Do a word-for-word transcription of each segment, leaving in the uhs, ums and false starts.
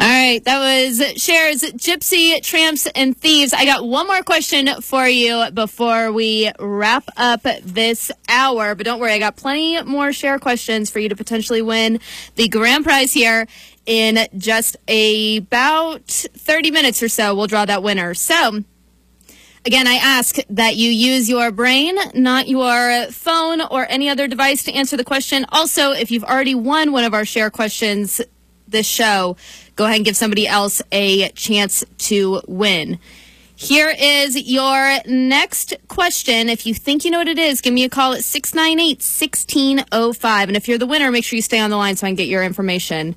All right, that was Cher's Gypsy, Tramps, and Thieves. I got one more question for you before we wrap up this hour. But don't worry, I got plenty more Cher questions for you to potentially win the grand prize here in just about thirty minutes or so. We'll draw that winner. So, again, I ask that you use your brain, not your phone or any other device to answer the question. Also, if you've already won one of our Cher questions this show, go ahead and give somebody else a chance to win. Here is your next question. If you think you know what it is, give me a call at six nine eight, one six zero five. And if you're the winner, make sure you stay on the line so I can get your information.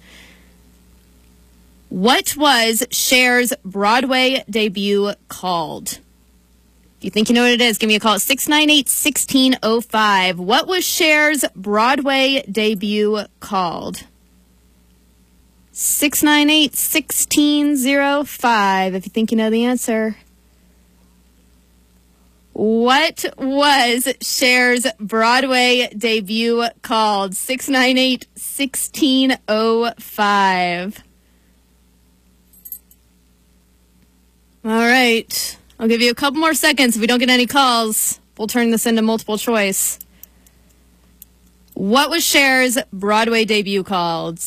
What was Cher's Broadway debut called? If you think you know what it is, give me a call at six nine eight, one six zero five. What was Cher's Broadway debut called? six nine eight, one six zero five, if you think you know the answer. What was Cher's Broadway debut called? six nine eight, one six zero five. All right. I'll give you a couple more seconds. If we don't get any calls, we'll turn this into multiple choice. What was Cher's Broadway debut called?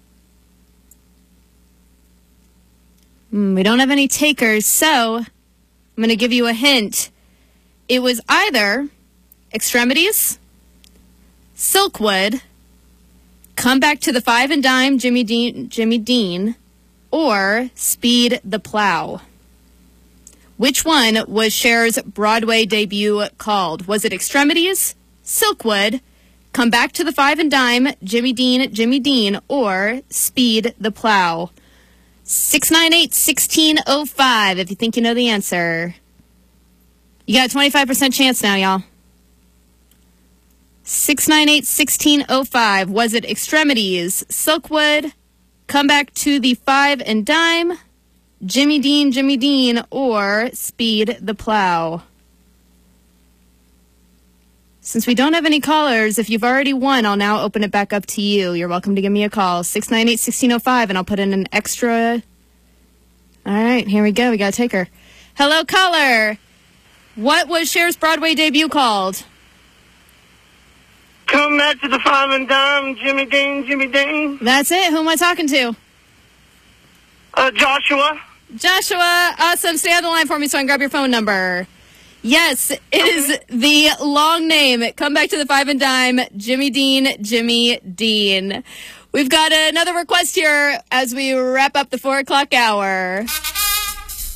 Mm, we don't have any takers, so I'm going to give you a hint. It was either Extremities, Silkwood, Come Back to the Five and Dime, Jimmy Dean, Jimmy Dean, or Speed the Plow. Which one was Cher's Broadway debut called? Was it Extremities, Silkwood, Come Back to the Five and Dime, Jimmy Dean, Jimmy Dean, or Speed the Plow? six nine eight, one six zero five if you think you know the answer. You got a twenty-five percent chance now, y'all. six nine eight, one six zero five. Was it Extremities, Silkwood, Come Back to the Five and Dime, Jimmy Dean, Jimmy Dean, or Speed the Plow? Since we don't have any callers, if you've already won, I'll now open it back up to you. You're welcome to give me a call, six nine eight, one six zero five, and I'll put in an extra. All right, here we go. We got to take her. Hello, caller. What was Cher's Broadway debut called? Come Back to the Five and Dime, Jimmy Dean, Jimmy Dean. That's it. Who am I talking to? Uh, Joshua. Joshua, awesome. Stay on the line for me so I can grab your phone number. Yes, it is the long name. Come Back to the Five and Dime, Jimmy Dean, Jimmy Dean. We've got another request here as we wrap up the four o'clock hour.